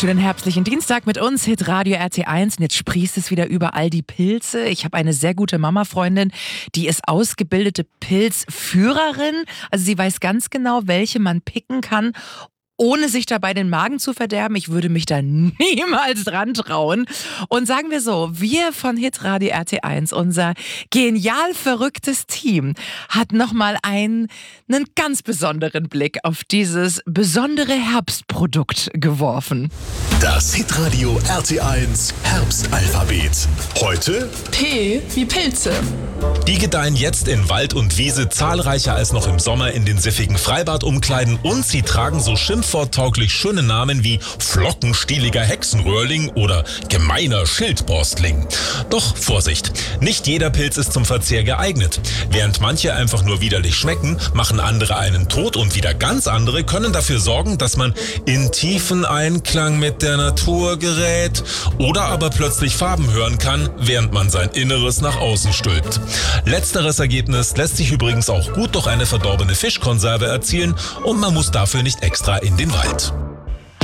Schönen herbstlichen Dienstag mit uns, Hitradio RT1. Und jetzt sprießt es wieder überall die Pilze. Ich habe eine sehr gute Mama-Freundin, die ist ausgebildete Pilzführerin. Also sie weiß ganz genau, welche man picken kann, ohne sich dabei den Magen zu verderben. Ich würde mich da niemals dran trauen. Und sagen wir so, wir von Hitradio RT1, unser genial verrücktes Team, hat nochmal einen ganz besonderen Blick auf dieses besondere Herbstprodukt geworfen. Das Hitradio RT1 Herbstalphabet. Heute P wie Pilze. Die gedeihen jetzt in Wald und Wiese zahlreicher als noch im Sommer in den siffigen Freibadumkleiden und sie tragen so schimpfworttauglich schöne Namen wie flockenstieliger Hexenröhrling oder gemeiner Schildborstling. Doch Vorsicht, nicht jeder Pilz ist zum Verzehr geeignet. Während manche einfach nur widerlich schmecken, machen andere einen tot und wieder ganz andere können dafür sorgen, dass man in tiefen Einklang mit der Natur gerät oder aber plötzlich Farben hören kann, während man sein Inneres nach außen stülpt. Letzteres Ergebnis lässt sich übrigens auch gut durch eine verdorbene Fischkonserve erzielen und man muss dafür nicht extra in den Wald.